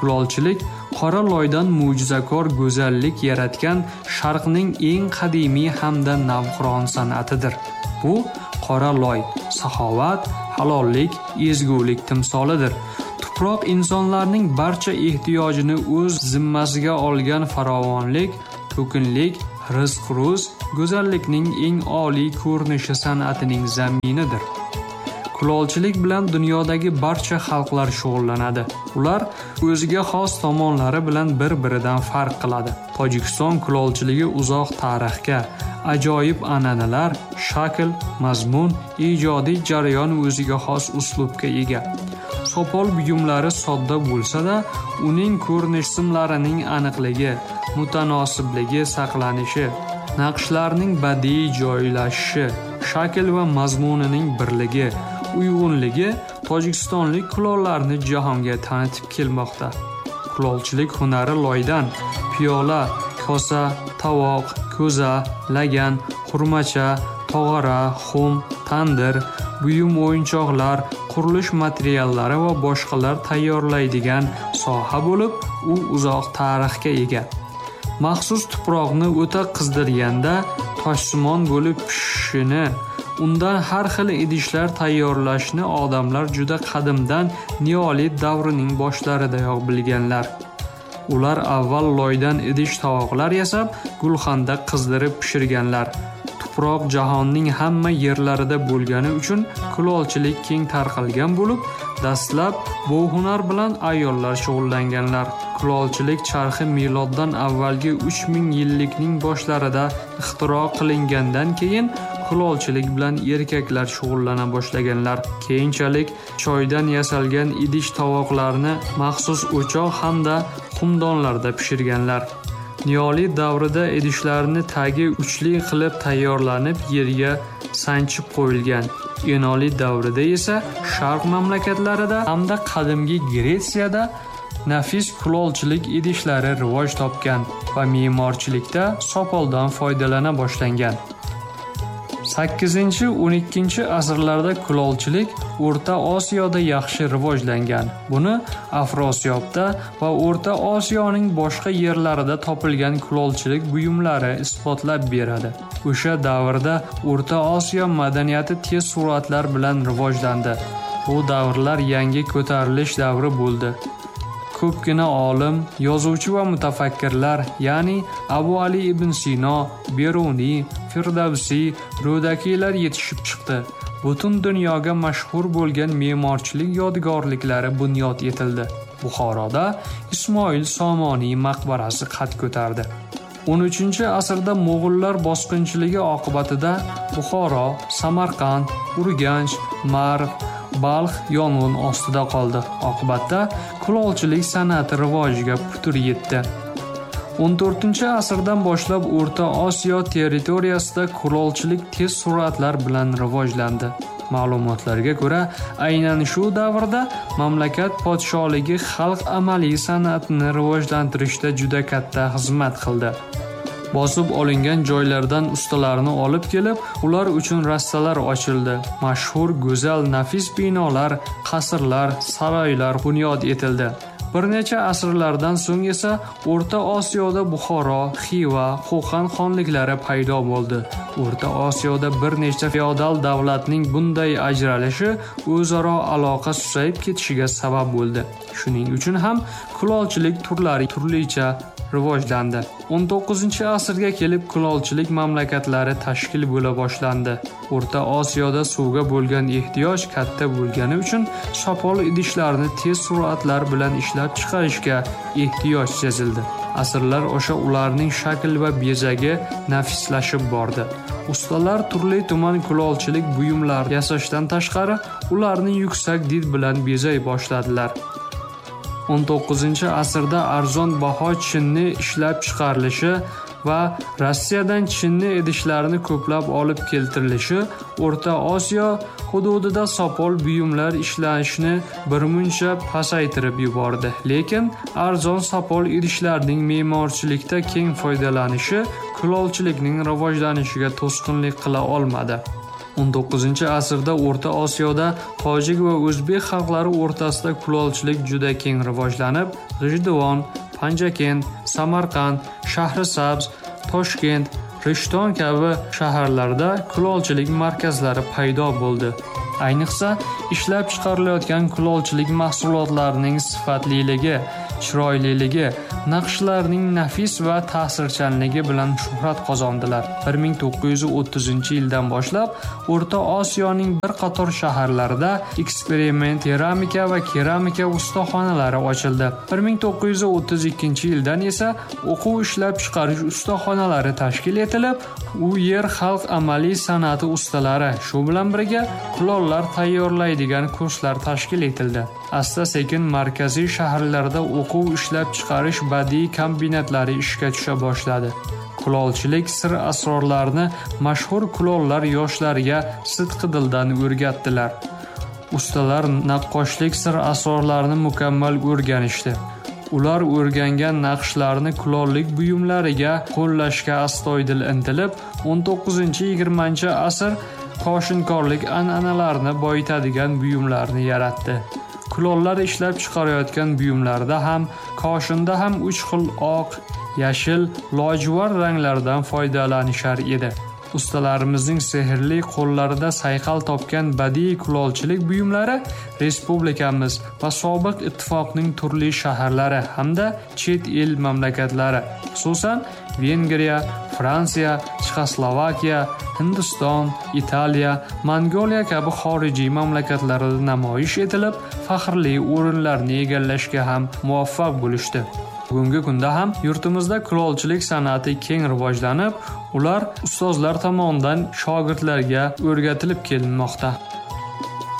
Kulolchilik qora loydan mo'jizakor go'zallik yaratgan Sharqning eng qadimiy hamda navqiron san'atidir. Bu qora loy saxovat, halollik, ezgulik timsolidir. Tuproq insonlarning barcha ehtiyojini o'z zimmasiga olgan farovonlik, to'kinlik, rizq-ruz, go'zallikning eng oliy ko'rinishi san'atining zaminidir. Kulolchilik bilan dunyodagi barcha xalqlar shug'ullanadi. Ular o'ziga xos tomonlari bilan bir-biridan farq qiladi. Tojikiston kulolchiligi uzoq tarixga, ajoyib an'analar, shakl, mazmun, ijodiy jarayon o'ziga xos uslubga ega. Sopol buyumlari sodda bo'lsa-da, uning ko'rinish simlarining aniqligi, mutanosibligi saqlanishi, naqshlarning badiiy joylashishi, shakl va mazmunining birligi, uyg'unligi tojikistonlik kulollarni jahonga tanitib kelmoqda. Kulolchilik hunari loydan piyola, kosa, tovoq, ko'za, lagan, xurmacha, tog'ora, xum, tandir, buyum o'yinchoqlar, qurilish materiallari va boshqalar tayyorlaydigan soha bo'lib, u uzoq tarixga ega. Maxsus tuproqni o'ta qizdirganda toshsimon bo'lib pishishini, undan har xil idishlar tayyorlashni odamlar juda qadimdan Neolit davrining boshlaridayoq bilganlar. Ular avval loydan idish tovoqlar yasab, gulxanda qizdirib pishirganlar. Tuproq jahonning hamma yerlarida bo'lgani uchun kulolchilik keng tarqalgan bo'lib, dastlab bu hunar bilan ayollar shug'ullanganlar. Kulolchilik charxi miloddan avvalgi 3000 yillikning boshlarida ixtiro qilingandan keyin kulolchilik bilan erkaklar shug'ullana boshlaganlar. Keyinchalik choydan yasalgan idish tovoqlarni maxsus o'choq hamda xumdonlarda pishirganlar. Neolit davrida idishlarni tagi uchli qilib tayyorlanib yerga sanchib qo'yilgan. Enolit davrida esa Sharq mamlakatlarida hamda qadimgi Gretsiyada nafis kulolchilik idishlari rivoj topgan va me'morchilikda sopoldan foydalana boshlangan. 8-12 asrlarda kulolchilik O'rta Osiyoda yaxshi rivojlangan. Buni Afrosiyobda va O'rta Osiyoning boshqa yerlarida topilgan kulolchilik buyumlari isbotlab beradi. O'sha davrda O'rta Osiyo madaniyati tez sur'atlar bilan rivojlandi. Bu davrlar yangi ko'tarilish davri bo'ldi. Ko'pgina olim, yozuvchi va mutafakkirlar, ya'ni Abu Ali ibn Sino, Beruniy, Firdavsi, Ro'dakiylar yetishib chiqdi. Butun dunyoga mashhur bo'lgan me'morchilik yodgorliklari bunyod etildi. Buxoroda Ismoil Somoniy maqbarasi qad ko'tardi. 13-asrda Mo'g'ullar bosqinchiligi oqibatida Buxoro, Samarqand, Urganch, Marv, Balx yong'in ostida qoldi. Oqibatda kulolchilik san'ati rivojiga putur yetdi. 14-asrdan boshlab O'rta Osiyo territoriyasida kulolchilik tez sur'atlar bilan rivojlandi. Ma'lumotlarga ko'ra, aynan shu davrda mamlakat podsholigi xalq amaliy san'atini rivojlantirishda juda katta xizmat qildi. Bosib olingan joylardan ustalarni olib kelib, ular uchun rastalar ochildi. Mashhur, go'zal, nafis binolar, qasrlar, saroylar bunyod etildi. Bir necha asrlardan so'ng esa O'rta Osiyoda Buxoro, Xiva, Qo'qon xonliklari paydo bo'ldi. O'rta Osiyoda bir nechta feodal davlatning bunday ajralishi o'zaro aloqa susayib ketishiga sabab bo'ldi. Shuning uchun ham kulolchilik turlari turlicha rivojlandi. 19-asrga kelib kulolchilik mamlakatlari tashkil bo'la boshlandi. O'rta Osiyoda suvga bo'lgan ehtiyoj katta bo'lgani uchun sopol idishlarni tez sur'atlar bilan ishlab chiqarishga ehtiyoj sezildi. Asrlar o'sha ularning shakl va bezagi nafislashib bordi. Ustalar turli-tuman kulolchilik buyumlar yasashdan tashqari, ularni yuksak did bilan bezay boshladilar. 19-asrda arzon baho chinni ishlab chiqarilishi va Rossiyadan chinni idishlarni ko'plab olib keltirilishi O'rta Osiyo hududida sopol buyumlar ishlanishini birmuncha pasaytirib yubordi. Lekin arzon sopol idishlarning me'morchilikda keng foydalanishi kulolchilikning rivojlanishiga to'sqinlik qila olmadi. 19-asrda O'rta Osiyoda tojik va o'zbek xalqlari o'rtasida kulolchilik juda keng rivojlanib, G'ijduvon, Panjakent, Samarqand, Shahrisabz, Toshkent, Rishton kabi shaharlarda kulolchilik markazlari paydo bo'ldi. Ayniqsa, ishlab chiqarilayotgan kulolchilik mahsulotlarining sifatliligi, chiroyliligi, naqshlarining nafis va ta'sirchanligi bilan shuhrat qozondilar. 1930-yildan boshlab O'rta Osiyoning bir qator shaharlarida eksperiment keramika va keramika ustaxonalari ochildi. 1932-yildan esa o'quv ishlab chiqarish ustaxonalari tashkil etilib, u yer xalq amaliy san'ati ustalari, shu bilan birga kulollar tayyorlaydigan kurslar tashkil etildi. Asta-sekin markaziy shaharlarda o'quv ishlab chiqarish badiiy kombinatlari ishga tusha boshladi. Kulolchilik sir asrorlarini mashhur kulollar yoshlarga sidqidildan o'rgatdilar. Ustalar naqqoshlik sir asrorlarini mukammal o'rganishdi. Ular o'rgangan naqshlarni kulollik buyumlariga qo'llashga astoydil intilib, 19-20 asr koshinkorlik an'analarini boyitadigan buyumlarni yaratdi. Kulollar ishlab chiqarayotgan buyumlarda ham, koshinda ham 3 xil oq, yashil, lojuvard ranglardan foydalanishar edi. Ustalarimizning sehrli qo'llarida sayqal topgan badiiy kulolchilik buyumlari respublikamiz va sobiq ittifoqning turli shaharlari hamda chet el mamlakatlari, xususan Vengriya, Fransiya, Chexoslovakiya, Hindiston, Italiya, Mongoliya kabi xorijiy mamlakatlarda namoyish etilib, faxrli o'rinlarni egallashga ham muvaffaq bo'lishdi. Bugungi kunda ham yurtimizda kulolchilik san'ati keng rivojlanib, ular ustozlar tomonidan shogirdlarga o'rgatilib kelinmoqda.